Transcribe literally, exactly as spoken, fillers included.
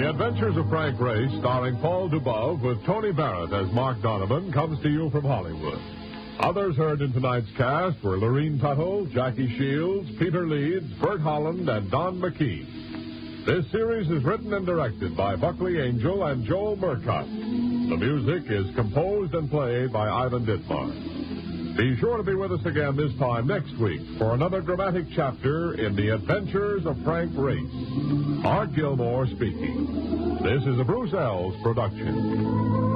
The Adventures of Frank Race, starring Paul Dubov with Tony Barrett as Mark Donovan, comes to you from Hollywood. Others heard in tonight's cast were Lorene Tuttle, Jackie Shields, Peter Leeds, Bert Holland, and Don McKee. This series is written and directed by Buckley Angel and Joel Murcott. The music is composed and played by Ivan Ditmar. Be sure to be with us again this time next week for another dramatic chapter in The Adventures of Frank Race. Art Gilmore speaking. This is a Bruce Ells production.